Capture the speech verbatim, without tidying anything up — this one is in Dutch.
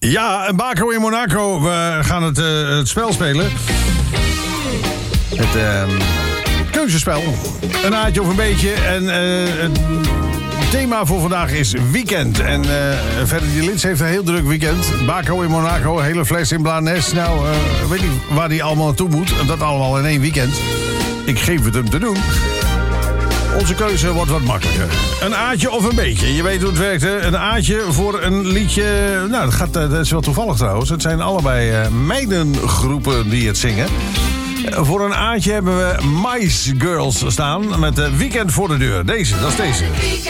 Ja, Baco in Monaco. We gaan het, uh, het spel spelen. Het uh, keuzespel. Een aardje of een beetje. En uh, het thema voor vandaag is weekend. En uh, verder, die Lits heeft een heel druk weekend. Baco in Monaco, hele fles in Blanes. Nou, uh, weet niet waar die allemaal naartoe moet. Dat allemaal in één weekend. Ik geef het hem te doen. Onze keuze wordt wat makkelijker. Een aatje of een beetje. Je weet hoe het werkt, hè? Een aatje voor een liedje. Nou, dat, gaat, dat is wel toevallig trouwens. Het zijn allebei uh, meidengroepen die het zingen. Uh, voor een aatje hebben we Mice Girls staan met uh, Weekend voor de deur. Deze, dat is deze.